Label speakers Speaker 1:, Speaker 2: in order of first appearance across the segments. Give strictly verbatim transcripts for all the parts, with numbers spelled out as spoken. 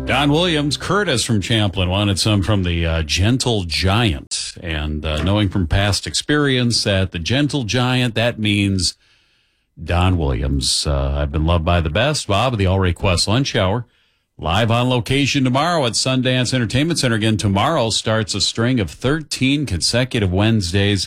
Speaker 1: Don Williams, Curtis from Champlin wanted some from the uh, Gentle Giant. And uh, knowing from past experience that the Gentle Giant, that means Don Williams. Uh, I've been loved by the best. Bob of the All Request Lunch Hour. Live on location tomorrow at Sundance Entertainment Center. Again, tomorrow starts a string of thirteen consecutive Wednesdays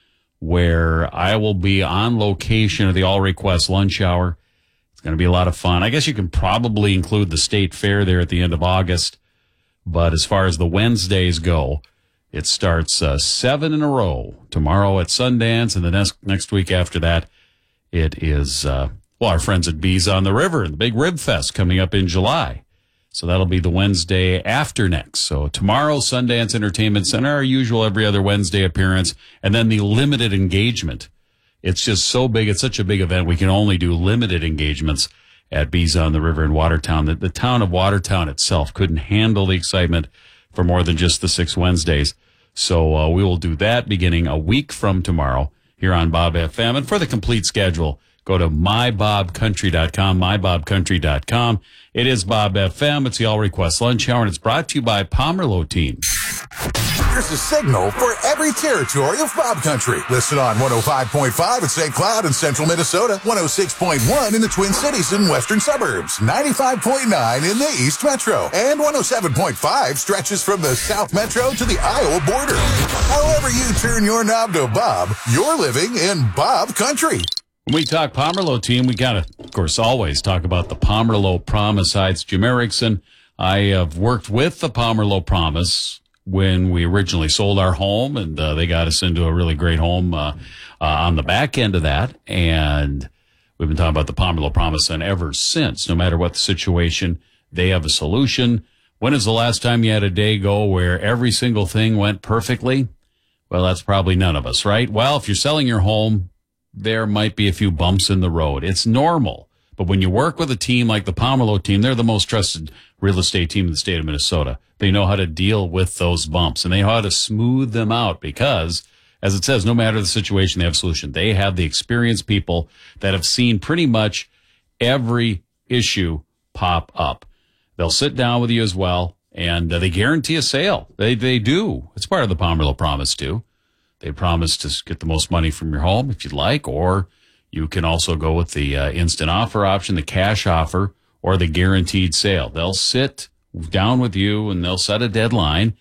Speaker 1: where I will be on location at the All Request Lunch Hour. It's going to be a lot of fun. I guess you can probably include the State Fair there at the end of August. But as far as the Wednesdays go, it starts uh, seven in a row tomorrow at Sundance, and the next next week after that, it is, uh, well, our friends at Bees on the River and the Big Rib Fest coming up in July. So that'll be the Wednesday after next. So tomorrow, Sundance Entertainment Center, our usual every other Wednesday appearance, and then the limited engagement. It's just so big. It's such a big event. We can only do limited engagements at Bees on the River in Watertown. The, the town of Watertown itself couldn't handle the excitement for more than just the six Wednesdays. So uh, we will do that beginning a week from tomorrow here on Bob F M. And for the complete schedule, go to my bob country dot com, my bob country dot com. It is Bob F M. It's the All Request Lunch Hour, and it's brought to you by Pomerleau Team.
Speaker 2: There's a signal for every territory of Bob Country. Listen on one oh five point five at Saint Cloud in central Minnesota, one oh six point one in the Twin Cities and western suburbs, ninety-five point nine in the East Metro, and one oh seven point five stretches from the South Metro to the Iowa border. However you turn your knob to Bob, you're living in Bob Country.
Speaker 1: When we talk Pomerleau Team, we gotta, of course, always talk about the Pomerleau Promise Heights. Jim Erickson, I have worked with the Pomerleau Promise when we originally sold our home, and uh, they got us into a really great home uh, uh, on the back end of that. And we've been talking about the Pomerleau Promise, and ever since, no matter what the situation, they have a solution. When is the last time you had a day go where every single thing went perfectly? Well, that's probably none of us, right? Well, if you're selling your home, there might be a few bumps in the road. It's normal. But when you work with a team like the Pomerleau team, they're the most trusted real estate team in the state of Minnesota. They know how to deal with those bumps, and they know how to smooth them out because, as it says, no matter the situation, they have a solution. They have the experienced people that have seen pretty much every issue pop up. They'll sit down with you as well, and uh, they guarantee a sale. They they do. It's part of the Pomerleau Promise, too. They promise to get the most money from your home if you'd like, or you can also go with the uh, instant offer option, the cash offer, or the guaranteed sale. They'll sit down with you and they'll set a deadline.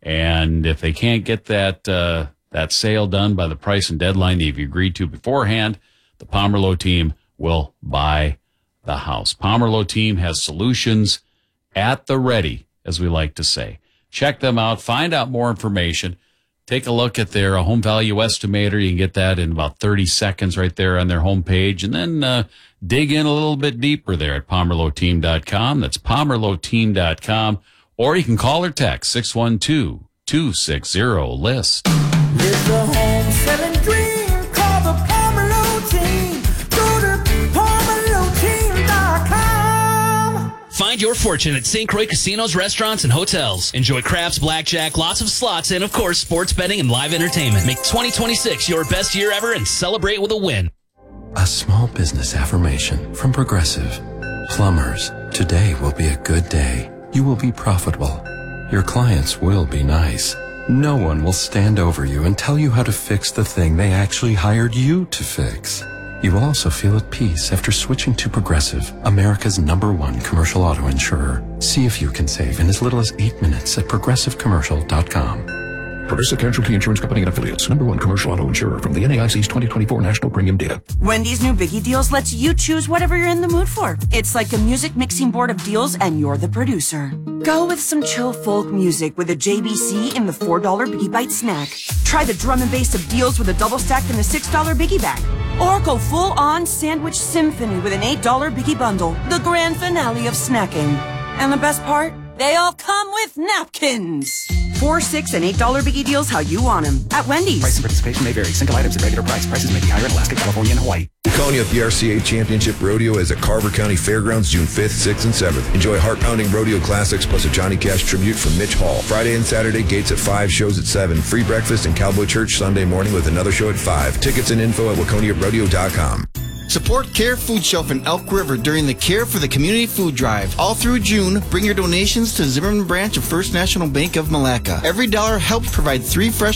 Speaker 1: And if they can't get that uh, that sale done by the price and deadline that you've agreed to beforehand, the Pomerleau team will buy the house. Pomerleau team has solutions at the ready, as we like to say. Check them out. Find out more information. Take a look at their uh, home value estimator. You can get that in about thirty seconds right there on their homepage. And then uh, dig in a little bit deeper there at pomerleau team dot com. That's pomerleau team dot com. Or you can call or text six one two, two six zero, list.
Speaker 3: Live the home selling dream. Call the Pomerleau team. Go to pomerleau team dot com.
Speaker 4: Find your fortune at Saint Croix casinos, restaurants, and hotels. Enjoy craps, blackjack, lots of slots, and, of course, sports betting and live entertainment. Make twenty twenty-six your best year ever and celebrate with a win.
Speaker 5: A small business affirmation from Progressive. Plumbers, today will be a good day. You will be profitable. Your clients will be nice. No one will stand over you and tell you how to fix the thing they actually hired you to fix. You will also feel at peace after switching to Progressive, America's number one commercial auto insurer. See if you can save in as little as eight minutes at progressive commercial dot com.
Speaker 6: Progressive Casualty Insurance Company and Affiliates. Number one commercial auto insurer from the N A I C's twenty twenty-four National Premium Data.
Speaker 7: Wendy's new Biggie Deals lets you choose whatever you're in the mood for. It's like a music mixing board of deals, and you're the producer. Go with some chill folk music with a J B C in the four dollar Biggie Bite snack. Try the drum and bass of deals with a double stack in the six dollar Biggie Bag. Or go full-on sandwich symphony with an eight dollar Biggie Bundle. The grand finale of snacking. And the best part? They all come with napkins. Four, six, and eight dollar Biggie Deals how you want them. At Wendy's.
Speaker 8: Price and participation may vary. Single items at regular price. Prices may be higher in Alaska, California, and Hawaii.
Speaker 9: Laconia P R C A Championship Rodeo is at Carver County Fairgrounds June fifth, sixth, and seventh. Enjoy heart-pounding rodeo classics plus a Johnny Cash tribute from Mitch Hall. Friday and Saturday, gates at five, shows at seven. Free breakfast and Cowboy Church Sunday morning with another show at five. Tickets and info at laconia rodeo dot com.
Speaker 10: Support Care Food Shelf in Elk River during the Care for the Community Food Drive. All through June, bring your donations to Zimmerman branch of First National Bank of Malacca. Every dollar helps provide three fresh